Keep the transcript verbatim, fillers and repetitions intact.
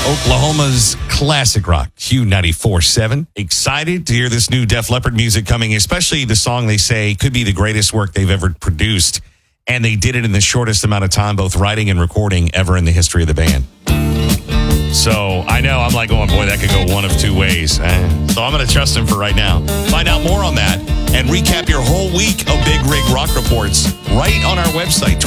Oklahoma's classic rock, Q ninety-four point seven. Excited to hear this new Def Leppard music coming, especially the song they say could be the greatest work they've ever produced. And they did it in the shortest amount of time, both writing and recording ever in the history of the band. So I know I'm like going, boy, that could go one of two ways. Eh, So I'm going to trust him for right now. Find out more on that and recap your whole week of Big Rig Rock Reports right on our website.